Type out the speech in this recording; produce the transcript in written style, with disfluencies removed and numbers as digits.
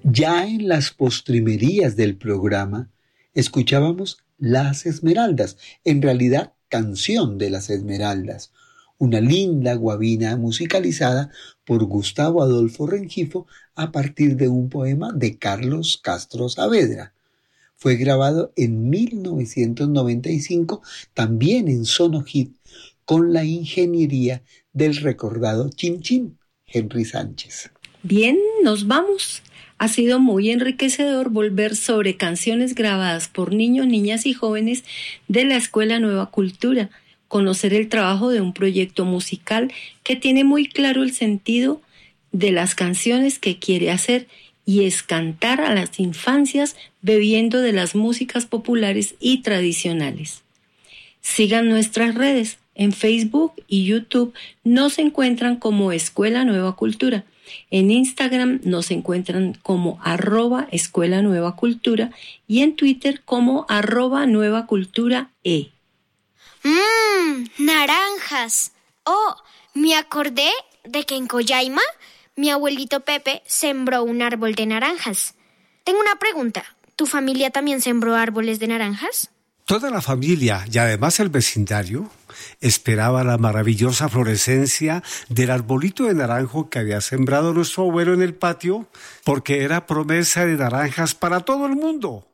Ya en las postrimerías del programa escuchábamos Las Esmeraldas, en realidad Canción de las Esmeraldas, una linda guabina musicalizada por Gustavo Adolfo Rengifo a partir de un poema de Carlos Castro Saavedra. Fue grabado en 1995, también en Sonohit, con la ingeniería del recordado Chin Chin, Henry Sánchez. Bien, nos vamos. Ha sido muy enriquecedor volver sobre canciones grabadas por niños, niñas y jóvenes de la Escuela Nueva Cultura, conocer el trabajo de un proyecto musical que tiene muy claro el sentido de las canciones que quiere hacer, y es cantar a las infancias bebiendo de las músicas populares y tradicionales. Sigan nuestras redes. En Facebook y YouTube nos encuentran como Escuela Nueva Cultura. En Instagram nos encuentran como @Escuela Nueva Cultura y en Twitter como @NuevaCulturaE. Naranjas. Oh, me acordé de que en Collaima mi abuelito Pepe sembró un árbol de naranjas. Tengo una pregunta. ¿Tu familia también sembró árboles de naranjas? Toda la familia y además el vecindario esperaba la maravillosa florescencia del arbolito de naranjo que había sembrado nuestro abuelo en el patio, porque era promesa de naranjas para todo el mundo.